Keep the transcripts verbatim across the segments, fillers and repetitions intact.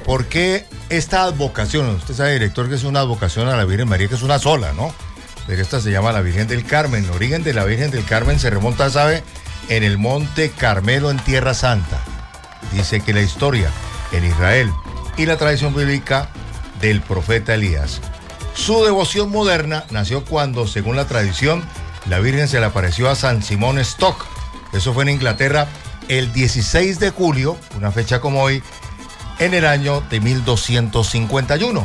¿por qué esta advocación? Usted sabe, director, que es una advocación a la Virgen María, que es una sola, ¿no? Pero esta se llama la Virgen del Carmen. El origen de la Virgen del Carmen se remonta, ¿sabe?, en el Monte Carmelo, en Tierra Santa. Dice que la historia en Israel y la tradición bíblica del profeta Elías. Su devoción moderna nació cuando, según la tradición, la Virgen se le apareció a San Simón Stock. Eso fue en Inglaterra el dieciséis de julio, una fecha como hoy, en el año de mil doscientos cincuenta y uno.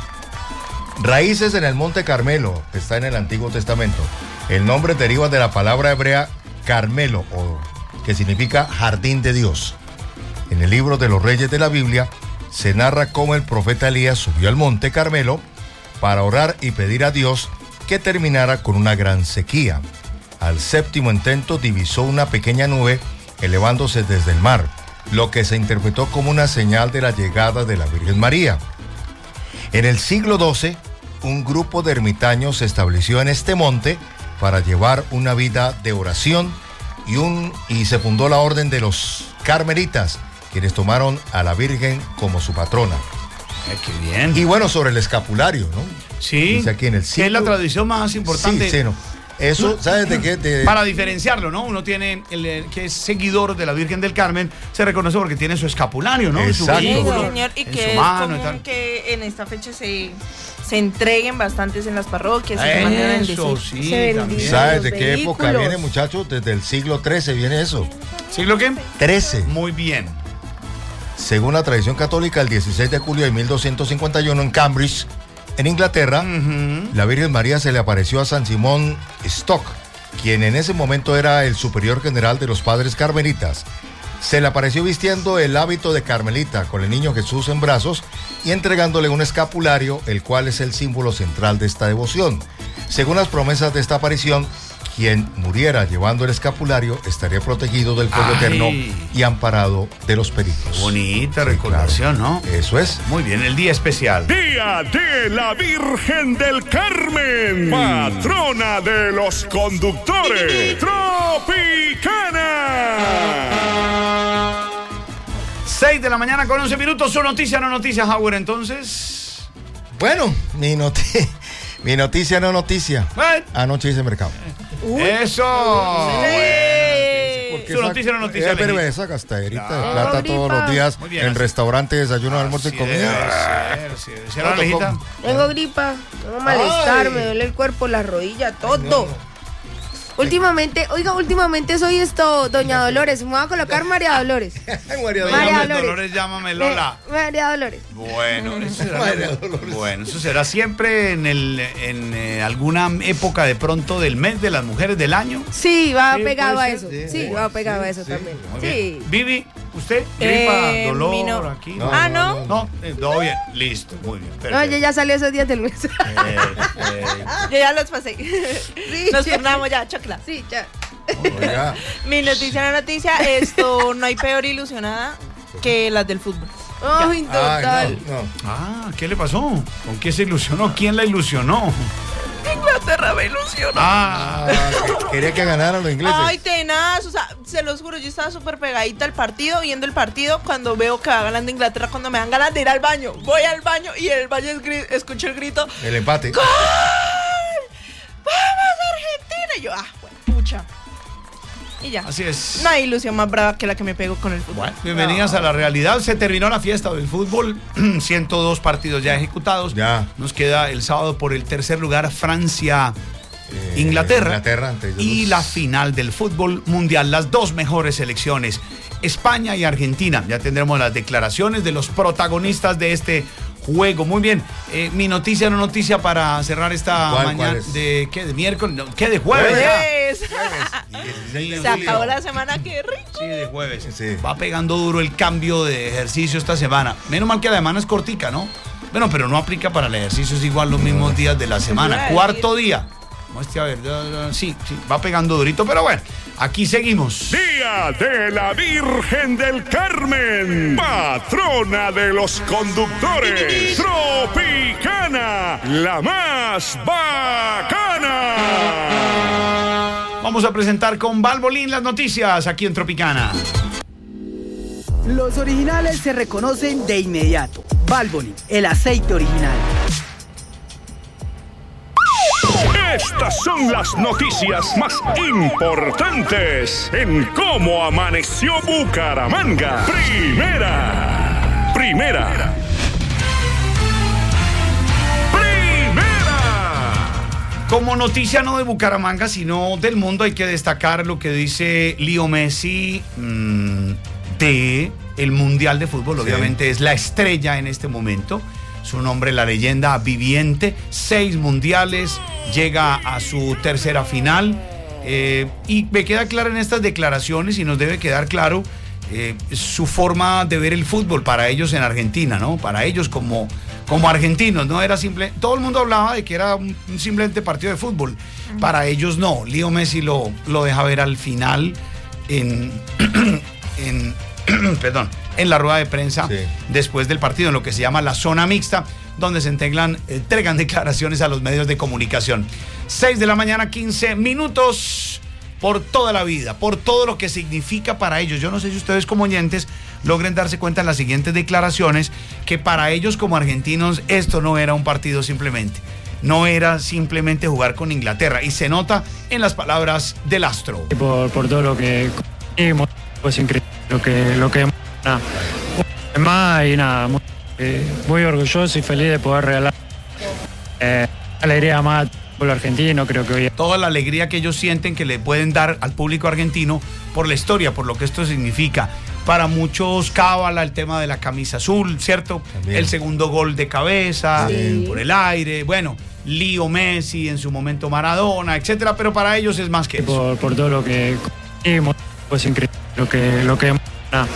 Raíces en el Monte Carmelo, que está en el Antiguo Testamento. El nombre deriva de la palabra hebrea Carmelo, o, que significa jardín de Dios. En el libro de los Reyes de la Biblia se narra cómo el profeta Elías subió al Monte Carmelo para orar y pedir a Dios que terminara con una gran sequía. Al séptimo intento divisó una pequeña nube elevándose desde el mar, lo que se interpretó como una señal de la llegada de la Virgen María. En el siglo doce, un grupo de ermitaños se estableció en este monte para llevar una vida de oración y, un, y se fundó la orden de los carmelitas, quienes tomaron a la Virgen como su patrona. Eh, ¡Qué bien! Y bueno, sobre el escapulario, ¿no? Sí, dice aquí en el siglo... que es la tradición más importante. Sí, sí, no. Eso, ¿sabes de qué? De... Para diferenciarlo, ¿no? Uno tiene, el, el que es seguidor de la Virgen del Carmen, se reconoce porque tiene su escapulario, ¿no? Exacto. Su Sí, vínculo, señor, y en que su es mano y común tal. que en esta fecha se, se entreguen bastantes en las parroquias, y se Eso, mandan a bendecir. sí, Se también. bendice ¿Sabes los de qué época vehículos. viene, muchachos? Desde el siglo trece viene eso. ¿Siglo qué? trece. Muy bien. Según la tradición católica, el dieciséis de julio de mil doscientos cincuenta y uno en Cambridge, en Inglaterra, Uh-huh. la Virgen María se le apareció a San Simón Stock, quien en ese momento era el superior general de los padres carmelitas. Se le apareció vistiendo el hábito de carmelita, con el niño Jesús en brazos y entregándole un escapulario, el cual es el símbolo central de esta devoción. Según las promesas de esta aparición, quien muriera llevando el escapulario estaría protegido del fuego Ay. eterno y amparado de los peligros. Bonita Sí, recordación, claro. ¿no? Eso es. Muy bien, el día especial. Día de la Virgen del Carmen, patrona de los conductores, Tropicana. seis de la mañana con once minutos. ¿Su noticia no noticia, Howard, entonces? Bueno, mi, noti- mi noticia no noticia. Bueno. Anoche hice mercado. ¡Eso! Sí. Su noticia no noticia, Es verdad, Lenín. esa gastaderita Claro. de plata todos los días Muy bien, en así. restaurante, desayuno, almuerzo y Así comida. debe ser, sí debe ser. No, Alejita. tocó. Tengo gripa, tengo malestar, Ay. me duele el cuerpo, la rodilla, todo. No, no. Últimamente, oiga, últimamente soy esto, doña Dolores. Me voy a colocar María Dolores. María María Llámame, Dolores. Dolores, llámame Lola. Eh, María Dolores. Bueno, eso será, María Dolores. bueno, eso será siempre en, el, en eh, alguna época de pronto del mes de las mujeres del año. Sí, va Sí, pegado a puede eso. ser. Sí, Sí, va pegado sí, a eso sí. también. Muy Sí. bien. Vivi, ¿usted? ¿Gripa, Eh, dolor mi no. aquí? No, Ah, ¿no? No, eh, todo bien. Listo, muy bien. No, Perfecto. ella ya salió esos días del mes. Eh, eh, Yo ya los pasé. Sí, Nos ya. turnamos ya, chocla. Sí, ya. Oiga, Mi noticia, no noticia, esto no hay peor ilusionada que las del fútbol. Ay, ay, total. no, no. ah, ¿qué le pasó? ¿Con qué se ilusionó? ¿Quién la ilusionó? Inglaterra me ilusionó. Ah, Ah, que- quería que ganaran los ingleses. Ay, tenaz, o sea, se los juro, yo estaba súper pegadita al partido, viendo el partido, cuando veo que va ganando Inglaterra, cuando me dan ganas de ir al baño. Voy al baño y en el baño es gri- escucho el grito, El empate. ¡Gol! ¡Vamos, Argentina! Y yo, ah, bueno, pucha. Y ya. así es. No hay ilusión más brava que la que me pego con el fútbol. Bueno, bienvenidas a la realidad. Se terminó la fiesta del fútbol. ciento dos partidos ya ejecutados. Ya. Nos queda el sábado por el tercer lugar Francia, Eh, Inglaterra. Inglaterra ante ellos Y dos. la final del fútbol mundial. Las dos mejores selecciones, España y Argentina. Ya tendremos las declaraciones de los protagonistas de este juego. Muy bien. Eh, mi noticia no noticia para cerrar esta ¿Cuál, mañana. cuál es? ¿De qué? ¿De miércoles? No, ¿qué? ¿De jueves? ya? Pues, dieciséis de se julio. acabó la semana, qué rico. Sí, de jueves. Sí. Va pegando duro el cambio de ejercicio esta semana. Menos mal que la semana es cortica, ¿no? Bueno, pero no aplica para el ejercicio, es igual los mismos días de la semana. iba a Cuarto día. Muestre, a ver, sí, sí, va pegando durito, pero bueno, aquí seguimos. Día de la Virgen del Carmen, patrona de los conductores, Tropicana, la más bacana. Vamos a presentar con Valbolín las noticias aquí en Tropicana. Los originales se reconocen de inmediato. Valvoline, el aceite original. Estas son las noticias más importantes en Cómo Amaneció Bucaramanga. Primera. Primera. Como noticia no de Bucaramanga, sino del mundo, hay que destacar lo que dice Leo Messi mmm, de el Mundial de Fútbol. Sí. Obviamente es la estrella en este momento. Su nombre, la leyenda viviente. Seis mundiales, llega a su tercera final. Eh, y me queda claro en estas declaraciones, y nos debe quedar claro eh, su forma de ver el fútbol para ellos en Argentina, ¿no? Para ellos como... como argentinos, no era simple, todo el mundo hablaba de que era un, un simplemente partido de fútbol. Uh-huh. Para ellos no. Leo Messi lo, lo deja ver al final en, en perdón, en la rueda de prensa, sí, después del partido, en lo que se llama la zona mixta, donde se entregan, entregan declaraciones a los medios de comunicación. seis de la mañana, quince minutos. Por toda la vida, por todo lo que significa para ellos. Yo no sé si ustedes como oyentes logren darse cuenta en las siguientes declaraciones que para ellos como argentinos esto no era un partido simplemente. No era simplemente jugar con Inglaterra. Y se nota en las palabras del astro. Por, por todo lo que conseguimos, pues increíble lo que lo que nada, más y nada, muy, eh, muy orgulloso y feliz de poder regalar eh, alegría más al argentino. Creo que hoy toda la alegría que ellos sienten que le pueden dar al público argentino por la historia, por lo que esto significa. Para muchos cábala el tema de la camisa azul, ¿cierto? También. El segundo gol de cabeza, sí, por el aire, bueno, Leo Messi, en su momento Maradona, etcétera, pero para ellos es más que eso. Por, por todo lo que conseguimos, pues increíble lo que lo que nada,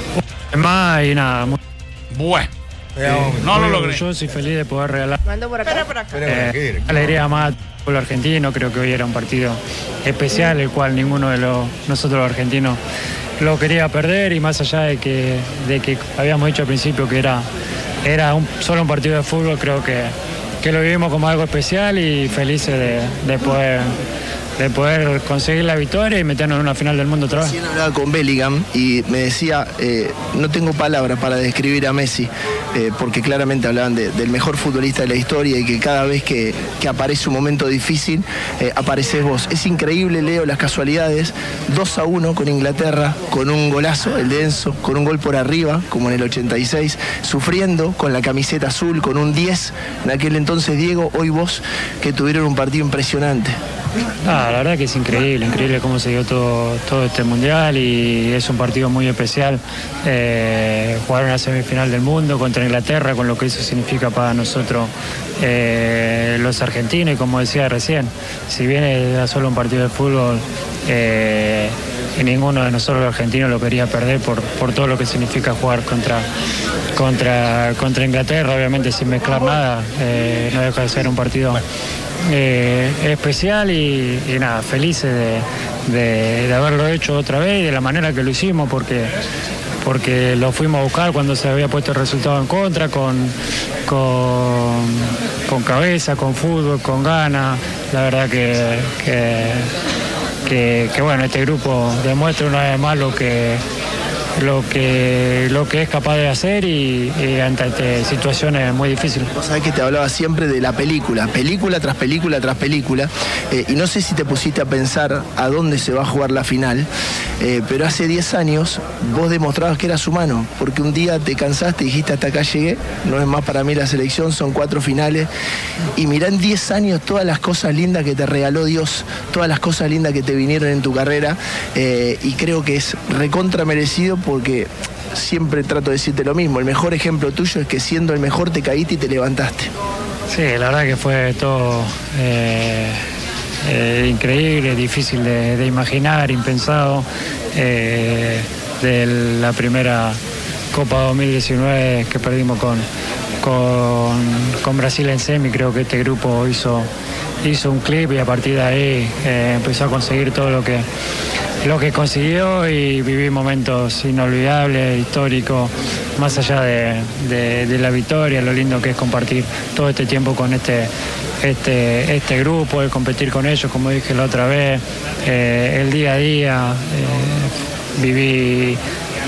más y nada. Muy... Bueno. Eh, no lo logré. Yo soy feliz de poder regalar. Mando por acá. Espera por acá. Eh, alegría más al pueblo argentino. Creo que hoy era un partido especial, el cual ninguno de los, nosotros los argentinos lo quería perder, y más allá de que, de que habíamos dicho al principio que era, era un, solo un partido de fútbol, creo que, que lo vivimos como algo especial y felices de, de poder... de poder conseguir la victoria y meternos en una final del mundo otra vez. Recién hablaba con Bellingham y me decía, eh, no tengo palabras para describir a Messi, eh, porque claramente hablaban de, del mejor futbolista de la historia y que cada vez que, que aparece un momento difícil, eh, apareces vos. Es increíble, Leo, las casualidades. dos a uno con Inglaterra, con un golazo, el de Enzo, con un gol por arriba, como en el ochenta y seis, sufriendo con la camiseta azul, con un diez, en aquel entonces Diego, hoy vos, que tuvieron un partido impresionante. Ah, la verdad que es increíble, increíble cómo se dio todo, todo este mundial, y es un partido muy especial. Eh, jugar una semifinal del mundo contra Inglaterra, con lo que eso significa para nosotros eh, los argentinos, y como decía recién, si bien era solo un partido de fútbol, eh, y ninguno de nosotros los argentinos lo quería perder por, por todo lo que significa jugar contra, contra, contra Inglaterra, obviamente sin mezclar nada. Eh, no deja de ser un partido Eh, especial y, y nada, felices de, de, de haberlo hecho otra vez y de la manera que lo hicimos, porque, porque lo fuimos a buscar cuando se había puesto el resultado en contra, con, con, con cabeza, con fútbol, con ganas. La verdad que, que, que, que bueno, este grupo demuestra una vez más lo que lo que lo que es capaz de hacer y, y ante, ante situaciones muy difíciles. Vos sabés que te hablaba siempre de la película, película tras película tras película, eh, y no sé si te pusiste a pensar a dónde se va a jugar la final, eh, pero hace diez años vos demostrabas que eras humano, porque un día te cansaste y dijiste hasta acá llegué, no es más para mí la selección, son cuatro finales, y mirá en diez años todas las cosas lindas que te regaló Dios, todas las cosas lindas que te vinieron en tu carrera, eh, y creo que es recontra merecido, porque siempre trato de decirte lo mismo, el mejor ejemplo tuyo es que siendo el mejor te caíste y te levantaste. Sí, la verdad que fue todo eh, eh, increíble, difícil de, de imaginar, impensado. Eh, de la primera Copa dos mil diecinueve que perdimos con, con, con Brasil en semi, creo que este grupo hizo, hizo un clip, y a partir de ahí eh, empezó a conseguir todo lo que lo que consiguió, y viví momentos inolvidables, históricos, más allá de, de, de la victoria, lo lindo que es compartir todo este tiempo con este, este, este grupo, el competir con ellos, como dije la otra vez, eh, el día a día, eh, viví,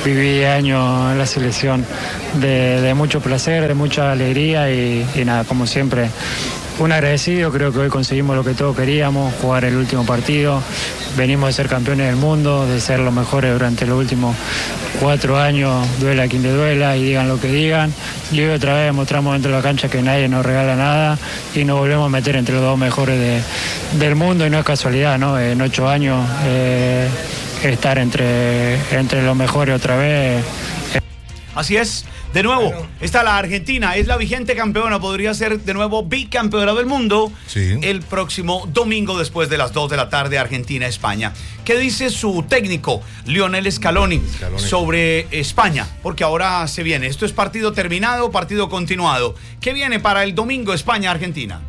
viví años en la selección de, de mucho placer, de mucha alegría y, y nada, como siempre, un agradecido. Creo que hoy conseguimos lo que todos queríamos, jugar el último partido. Venimos de ser campeones del mundo, de ser los mejores durante los últimos cuatro años, duela a quien le duela y digan lo que digan. Y hoy otra vez demostramos dentro de la cancha que nadie nos regala nada y nos volvemos a meter entre los dos mejores de, del mundo, y no es casualidad, ¿no? En ocho años eh, estar entre, entre los mejores otra vez. Eh. Así es. De nuevo, bueno, está la Argentina, es la vigente campeona, podría ser de nuevo bicampeona del mundo, sí, el próximo domingo después de las dos de la tarde, Argentina-España. ¿Qué dice su técnico, Lionel Scaloni, Scaloni, sobre España? Porque ahora se viene, esto es partido terminado, partido continuado. ¿Qué viene para el domingo España-Argentina?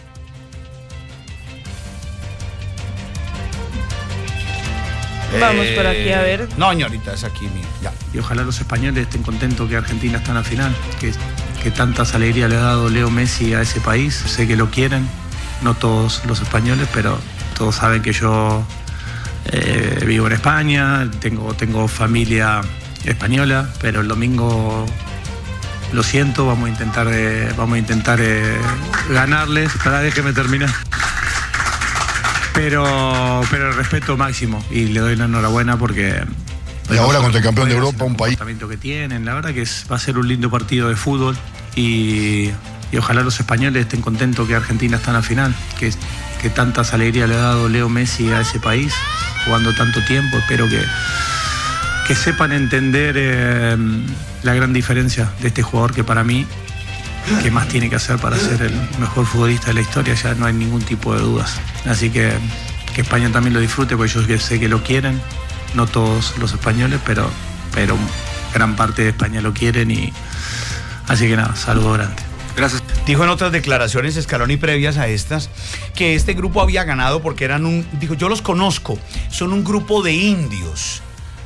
Vamos por aquí a ver. No, señorita, es aquí, mira, ya. Y ojalá los españoles estén contentos que Argentina está en la final, que, que tantas alegrías le ha dado Leo Messi a ese país. Sé que lo quieren, no todos los españoles, pero todos saben que yo eh, vivo en España, tengo, tengo familia española, pero el domingo lo siento, vamos a intentar, eh, vamos a intentar eh, ganarles. Para déjeme terminar. Pero, pero el respeto máximo y le doy la enhorabuena porque... Y ahora contra el campeón de Europa, un país... que tienen, la verdad que es, va a ser un lindo partido de fútbol y, y ojalá los españoles estén contentos que Argentina está en la final, que, que tantas alegrías le ha dado Leo Messi a ese país, jugando tanto tiempo. Espero que, que sepan entender eh, la gran diferencia de este jugador que para mí, que más tiene que hacer para ser el mejor futbolista de la historia, ya no hay ningún tipo de dudas. Así que que España también lo disfrute, porque yo sé que lo quieren, no todos los españoles, pero, pero gran parte de España lo quieren, y así que nada, saludo grande. Gracias. Dijo en otras declaraciones Scaloni previas a estas que este grupo había ganado porque eran un, dijo, yo los conozco, son un grupo de indios.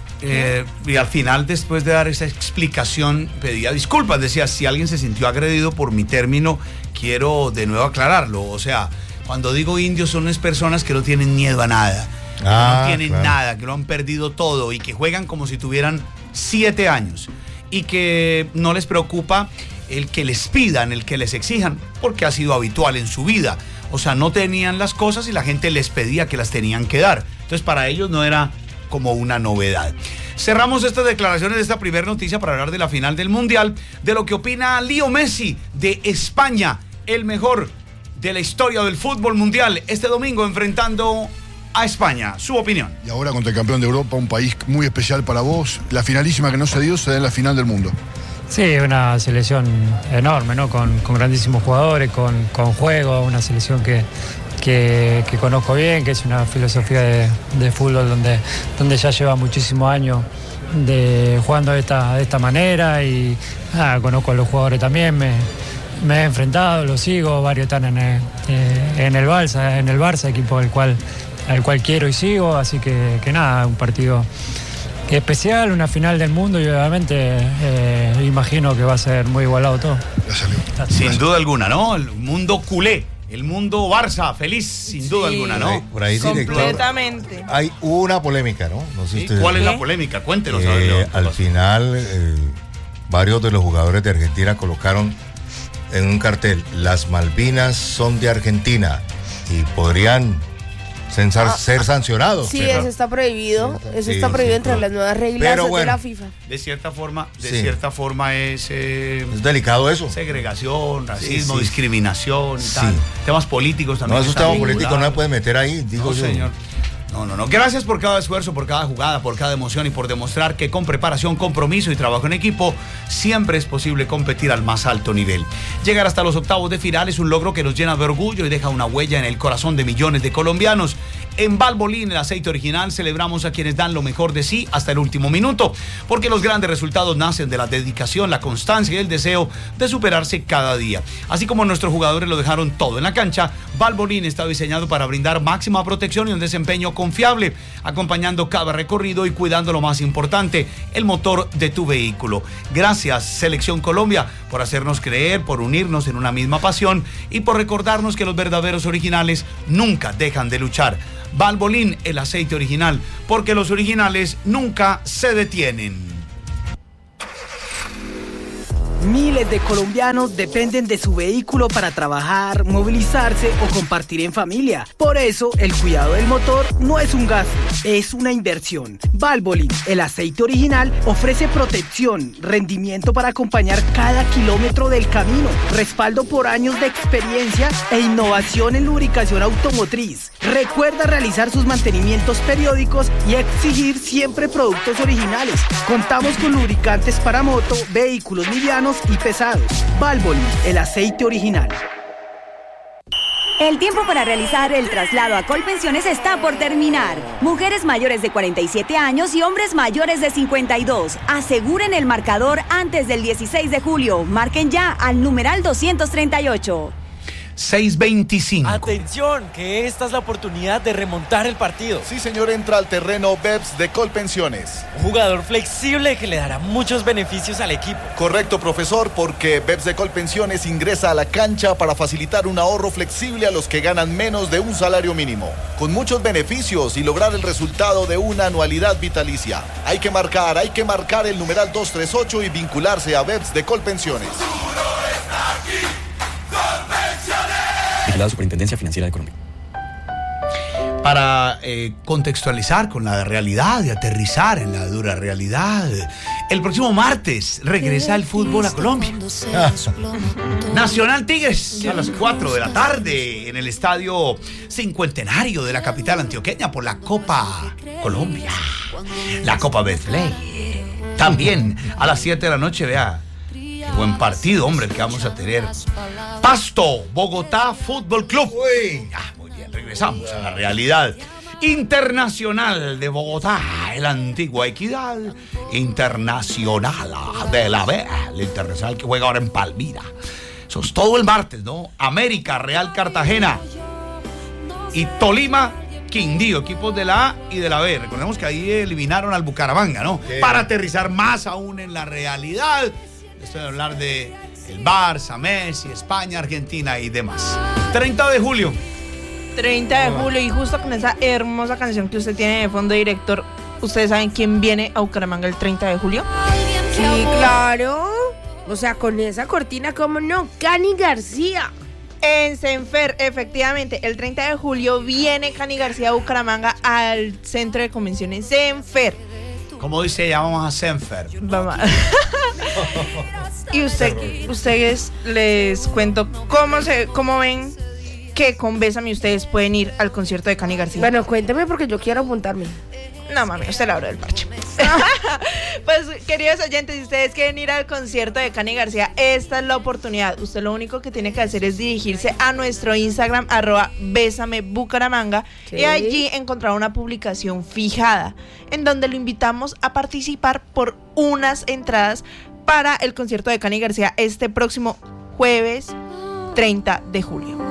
Eh, y al final, después de dar esa explicación, pedía disculpas, decía, si alguien se sintió agredido por mi término, quiero de nuevo aclararlo. O sea, cuando digo indios son unas personas que no tienen miedo a nada, ah, que no tienen claro. nada, que lo han perdido todo y que juegan como si tuvieran siete años y que no les preocupa el que les pidan, el que les exijan, porque ha sido habitual en su vida. O sea, no tenían las cosas y la gente les pedía que las tenían que dar. Entonces, para ellos no era como una novedad. Cerramos estas declaraciones de esta primera noticia para hablar de la final del Mundial, de lo que opina Leo Messi de España, el mejor de la historia del fútbol mundial, este domingo enfrentando a España. Su opinión. Y ahora contra el campeón de Europa, un país muy especial para vos, la finalísima que no se dio se da en la final del mundo. Sí, una selección enorme, ¿no? Con, con grandísimos jugadores, con, con juego, una selección que Que, que conozco bien, que es una filosofía de, de fútbol donde, donde ya lleva muchísimos años de, jugando de esta, de esta manera, y ah, conozco a los jugadores también, me, me he enfrentado, los sigo, varios están en el, eh, en el Barça, en el Barça, equipo al cual, al cual quiero y sigo, así que, que nada, un partido especial, una final del mundo, y obviamente eh, imagino que va a ser muy igualado todo. Sin duda alguna, ¿no? El mundo culé. El mundo Barça, feliz, sin duda sí, alguna, ¿no? Por ahí, completamente. Director, hay una polémica, ¿no? No sé ¿Sí? si ¿Cuál es la polémica? Cuéntenos. Eh, a ver, León, al final, eh, varios de los jugadores de Argentina colocaron en un cartel, las Malvinas son de Argentina, y podrían Censar, ah, ser sancionados. Sí, pero... eso está prohibido. Eso sí, está prohibido sí, entre pero... las nuevas reglas pero bueno, de la FIFA. De cierta forma, de sí. cierta forma es... Eh, es delicado eso. Segregación, racismo, sí, sí. discriminación y sí. tal. Temas políticos también. No, esos temas políticos no se pueden meter ahí, digo no, yo. señor. No, no, no. Gracias por cada esfuerzo, por cada jugada, por cada emoción y por demostrar que con preparación, compromiso y trabajo en equipo siempre es posible competir al más alto nivel. Llegar hasta los octavos de final es un logro que nos llena de orgullo y deja una huella en el corazón de millones de colombianos. En Valvoline, el aceite original, celebramos a quienes dan lo mejor de sí hasta el último minuto, porque los grandes resultados nacen de la dedicación, la constancia y el deseo de superarse cada día. Así como nuestros jugadores lo dejaron todo en la cancha, Valvoline está diseñado para brindar máxima protección y un desempeño confiable, acompañando cada recorrido y cuidando lo más importante, el motor de tu vehículo. Gracias, Selección Colombia, por hacernos creer, por unirnos en una misma pasión y por recordarnos que los verdaderos originales nunca dejan de luchar. Valvoline, el aceite original, porque los originales nunca se detienen. Miles de colombianos dependen de su vehículo para trabajar, movilizarse o compartir en familia. Por eso, el cuidado del motor no es un gasto, es una inversión. Valvoline, el aceite original, ofrece protección, rendimiento para acompañar cada kilómetro del camino, respaldo por años de experiencia e innovación en lubricación automotriz. Recuerda realizar sus mantenimientos periódicos y exigir siempre productos originales. Contamos con lubricantes para moto, vehículos livianos y pesados. Valvoline, el aceite original. El tiempo para realizar el traslado a Colpensiones está por terminar. Mujeres mayores de cuarenta y siete años y hombres mayores de cincuenta y dos. Aseguren el marcador antes del dieciséis de julio. Marquen ya al numeral doscientos treinta y ocho. seis veinticinco. Atención, que esta es la oportunidad de remontar el partido. Sí, señor, entra al terreno Beps de Colpensiones. Un jugador flexible que le dará muchos beneficios al equipo. Correcto, profesor, porque Beps de Colpensiones ingresa a la cancha para facilitar un ahorro flexible a los que ganan menos de un salario mínimo, con muchos beneficios y lograr el resultado de una anualidad vitalicia. Hay que marcar, hay que marcar el numeral doscientos treinta y ocho y vincularse a Beps de Colpensiones. La Superintendencia Financiera de Colombia. Para eh, contextualizar con la realidad y aterrizar en la dura realidad, el próximo martes regresa el fútbol a Colombia. Nacional Tigres a las cuatro de la tarde en el estadio Cincuentenario de la capital antioqueña por la Copa Colombia, la Copa Betplay. También a las siete de la noche, vea. Buen partido, hombre, el que vamos a tener. Pasto, Bogotá Fútbol Club. Uy, ah, muy bien, regresamos a la realidad. Internacional de Bogotá, el Antigua Equidad. Internacional de la B, el Internacional que juega ahora en Palmira. Eso es todo el martes, ¿no? América, Real Cartagena. Y Tolima, Quindío, equipos de la A y de la B. Recordemos que ahí eliminaron al Bucaramanga, ¿no? Sí. Para aterrizar más aún en la realidad. Estoy a hablar de el Barça, Messi, España, Argentina y demás. treinta de julio. treinta de julio y justo con esa hermosa canción que usted tiene de fondo, director, ¿ustedes saben quién viene a Bucaramanga el treinta de julio? Sí, claro. O sea, con esa cortina, ¿cómo no? Cani García. En Senfer, efectivamente, el treinta de julio viene Cani García a Bucaramanga al centro de convenciones Senfer. ¿Cómo dice? Ya vamos a Senfer. Vamos. Y usted, ustedes les cuento cómo se, cómo ven que con Bésame ustedes pueden ir al concierto de Cani García. Bueno, cuénteme porque yo quiero apuntarme. No, mami, usted la abre del parche. Pues, queridos oyentes, si ustedes quieren ir al concierto de Cani García, esta es la oportunidad. Usted lo único que tiene que hacer es dirigirse a nuestro Instagram, arroba Bésame Bucaramanga, sí. Y allí encontrar una publicación fijada, en donde lo invitamos a participar por unas entradas para el concierto de Cani García este próximo jueves treinta de julio.